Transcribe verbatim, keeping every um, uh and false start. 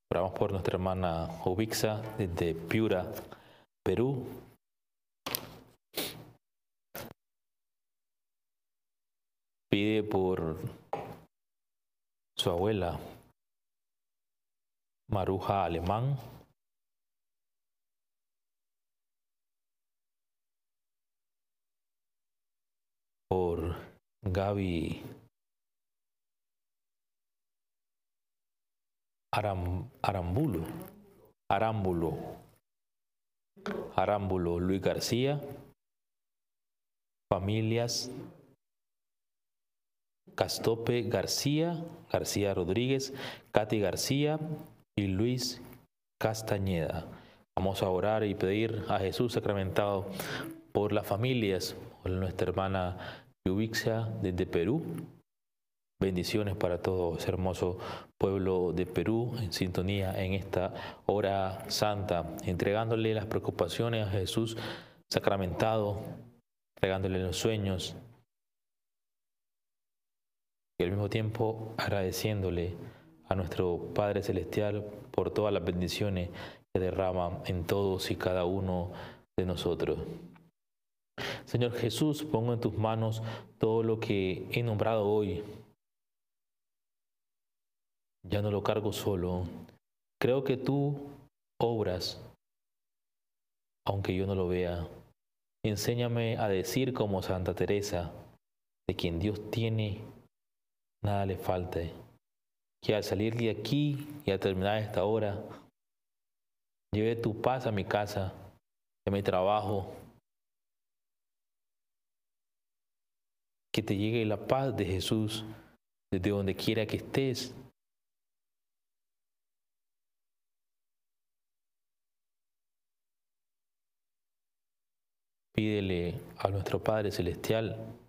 Oramos por nuestra hermana Ubixa desde Piura, Perú. Pide por su abuela, Maruja Alemán. Por Gaby Aram, Arambulo, Arámbulo, Arámbulo Luis García, familias Castope García, García Rodríguez, Katy García y Luis Castañeda. Vamos a orar y pedir a Jesús sacramentado por las familias, por nuestra hermana Yubixa desde Perú. Bendiciones para todo ese hermoso pueblo de Perú en sintonía en esta hora santa, entregándole las preocupaciones a Jesús sacramentado, entregándole los sueños y al mismo tiempo agradeciéndole a nuestro Padre Celestial por todas las bendiciones que derrama en todos y cada uno de nosotros. Señor Jesús, pongo en tus manos todo lo que he nombrado hoy. Ya no lo cargo solo. Creo que tú obras, aunque yo no lo vea. Enséñame a decir como Santa Teresa, de quien Dios tiene, nada le falte. Que al salir de aquí y al terminar esta hora, lleve tu paz a mi casa, a mi trabajo. Que te llegue la paz de Jesús desde donde quiera que estés. Pídele a nuestro Padre Celestial